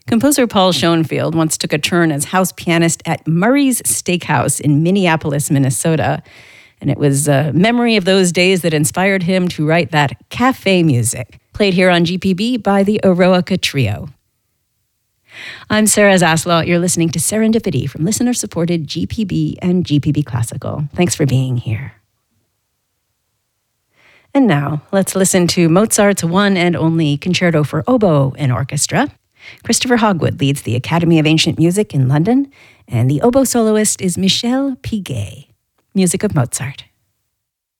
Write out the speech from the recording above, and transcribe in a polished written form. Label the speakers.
Speaker 1: Composer Paul Schoenfield once took a turn as house pianist at Murray's Steakhouse in Minneapolis, Minnesota. And it was a memory of those days that inspired him to write that cafe music, played here on GPB by the Eroica Trio. I'm Sarah Zaslow. You're listening to Serendipity from listener-supported GPB and GPB Classical. Thanks for being here. And now, let's listen to Mozart's one and only Concerto for Oboe and Orchestra. Christopher Hogwood leads the Academy of Ancient Music in London, and the oboe soloist is Michel Piguet. Music of Mozart.